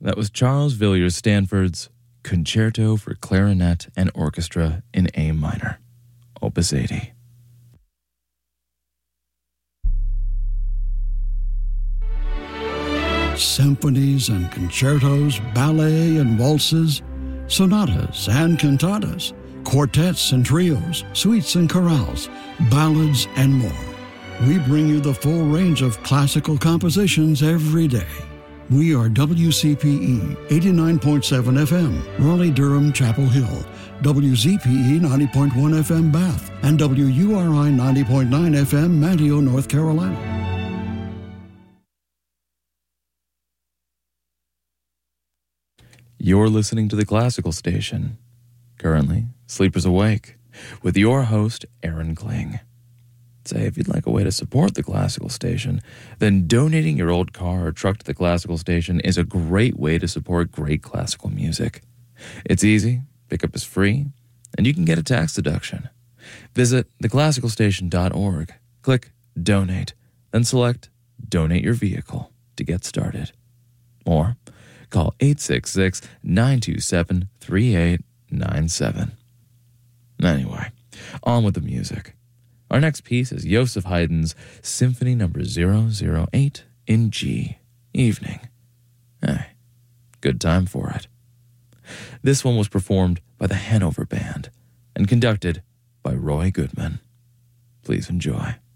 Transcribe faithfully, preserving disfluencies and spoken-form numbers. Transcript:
that was Charles Villiers Stanford's Concerto for Clarinet and Orchestra in A minor, Opus eighty. Symphonies and concertos, ballet and waltzes, sonatas and cantatas, quartets and trios, suites and chorales, ballads, and more. We bring you the full range of classical compositions every day. We are W C P E eighty-nine point seven F M, Raleigh-Durham, Chapel Hill, W Z P E ninety point one F M, Bath, and W U R I ninety point nine F M, Manteo, North Carolina. You're listening to the Classical Station. Currently, Sleepers Awake, with your host, Aaron Kling. Say, if you'd like a way to support the Classical Station, then donating your old car or truck to the Classical Station is a great way to support great classical music. It's easy, pickup is free, and you can get a tax deduction. Visit the classical station dot org, click Donate, then select Donate Your Vehicle to get started. Or call eight six six, nine two seven, three eight nine seven. Anyway, on with the music. Our next piece is Joseph Haydn's Symphony Number zero zero eight in G, Evening. Hey, good time for it. This one was performed by the Hanover Band and conducted by Roy Goodman. Please enjoy.